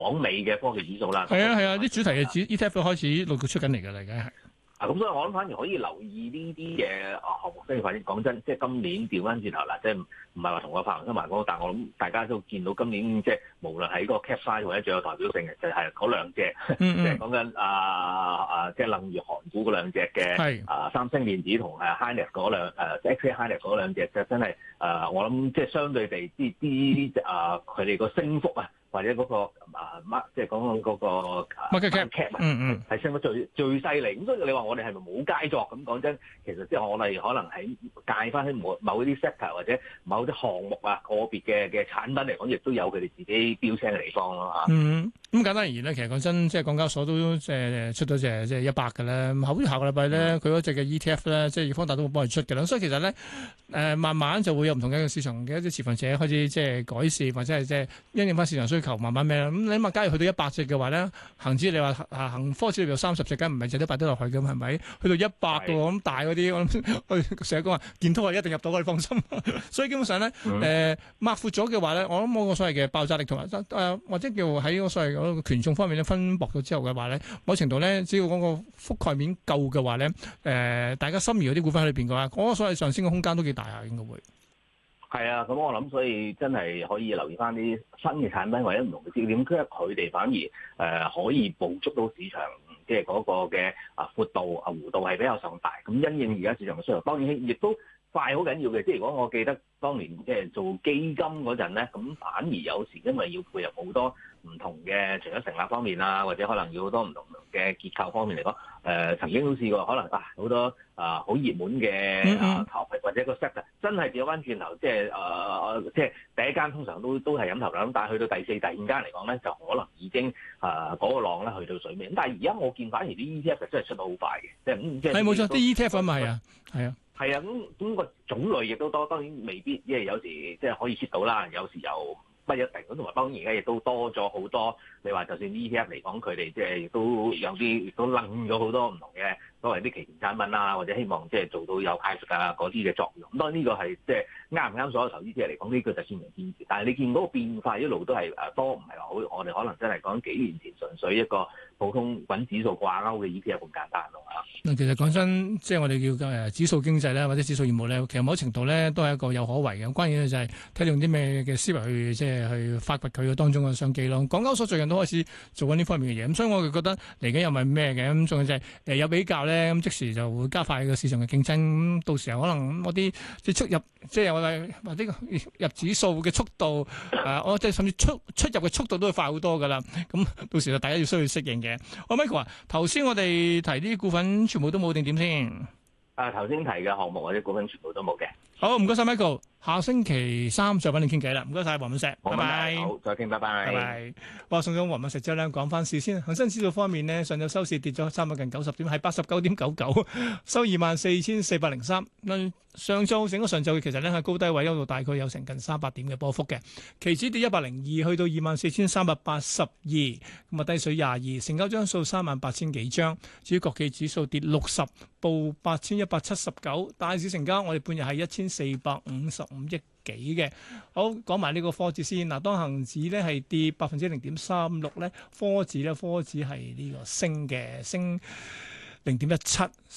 港美嘅科技指數啦。 係啊係啊，啲主題嘅ETF 都開始陸續出緊嚟㗎啦，而家係。 咁所以我諗反而可以留意呢啲嘅項目，即係反正講真，即係今年調翻轉頭啦，即係唔係話同個發行商埋嗰個，但係我諗大家都見到今年即係無論喺個 cap size 或者最有代表性嘅，就係嗰兩隻，即係講緊即係例如韓股嗰兩隻嘅三星電子同Hynix 嗰兩XA Hynix 嗰兩隻，就真係我諗即係相對地啲佢哋個升幅啊，或者嗰個即係講緊嗰個 market cap 係升得最犀利。咁所以你話我哋係咪冇佳作？咁講真，其實即係我哋可能喺介翻喺某啲 sector 或者某啲項目啊，個別嘅產品嚟講，亦都有佢哋自己標青嘅地方咯嚇。 咁簡單而言咧，其實講真，即係港交所都即係出咗隻即係100嘅咧。好似下個禮拜咧，佢嗰隻嘅 ETF 咧，即係易方達都會幫佢出嘅啦。所以其實咧，慢慢就會有唔同嘅市場嘅一啲持份者開始即係改善，或者係即係因應翻市場需求，慢慢咩啦。咁你諗下，假如去到100隻嘅話咧，恒指你話恒科指有30隻，梗唔係隻都擺得落去嘅，係咪？去到100嘅喎，咁大嗰啲，我諗成日講話建滔係一定入到，你放心。所以基本上咧，擘闊咗嘅話咧，我諗我個所謂嘅爆炸力同埋或者叫喺個所謂嗰個權重方面咧分薄咗之後嘅話咧，某程度咧，只要嗰個覆蓋面夠嘅話咧，大家心儀嗰啲股份喺裏邊嘅話，嗰個所謂上升嘅空間都幾大下，應該會。 係啊，咁我諗所以真係可以留意翻啲新嘅產品或者唔同嘅焦點，因為佢哋反而可以捕捉到市場即係嗰個嘅闊度弧度係比較上大。咁因應而家市場嘅需求，當然亦都快好緊要嘅。即係如果我記得當年即係做基金嗰陣咧，咁反而有時因為要配合好多唔同嘅，除咗成立方面啊，或者可能要好多唔同嘅結構方面嚟講，曾經都試過可能好多好熱門嘅topic或者個 sector 真係調翻轉頭，即係第一間通常都係飲頭啦，咁但係去到第4、第5間嚟講咧，就可能已經嗰個浪咧去到水尾。咁但係而家我見反而啲 ETF 真係出得好快嘅，即係冇錯，啲 ETF 啊嘛係啊，係啊。 係啊，咁個種類亦都多，當然未必，因為有時即係可以 hit 到啦，有時又不一定。咁同埋當然而家亦都多咗好多，你話就算 ETF 嚟講，佢哋即係亦都有啲，亦都掕咗好多唔同嘅所謂啲期權產品啊，或者希望即係做到有派息啊嗰啲嘅作用。咁當然呢個係即係啱唔啱所有投資者嚟講，呢個就見仁見智。但係你見嗰個變化一路都係多，唔係話好，我哋可能真係講幾年前純粹一個普通揾指數掛鈎嘅 ETF 咁簡單咯嚇。 其實講真，即係我哋叫指數經濟咧，或者指數業務咧，其實某程度咧都係一個有可為嘅。關鍵就係睇你用啲咩嘅思維去即係去發掘佢嘅當中嘅商機咯。港交所最近都開始做緊呢方面嘅嘢，咁所以我哋覺得嚟緊又唔係咩嘅，咁仲有就係有比較咧，咁即時就會加快個市場嘅競爭。咁到時候可能嗰啲即係出入，即係我哋或者入指數嘅速度，我即係甚至出入嘅速度都會快好多噶啦。咁到時就大家要需要適應嘅。Michael 啊，頭先我哋提啲股份全部都冇定點先？ 頭先提嘅項目或者股份全部都冇嘅。 好，唔該晒 Michael，下星期3再揾你傾偈啦。唔該晒黃敏石，拜拜。 好，再傾，拜拜。 拜拜。哇，送咗黃敏石之後咧，講翻市先。恒生指數方面呢，上晝收市跌咗差唔多近90點，係89.99，收24,403。上晝整個上晝其實咧喺高低位嗰度大概有成近300點嘅波幅嘅。期指跌102，去到24,382，咁啊低水22，成交張數38,000幾張。至於國企指數跌60，報8,179。大市成交我哋半日係1,455億幾嘅。好，講埋呢個科指先。嗱，當恒指咧係跌0.36%咧，科指係呢個升嘅，升0.17%。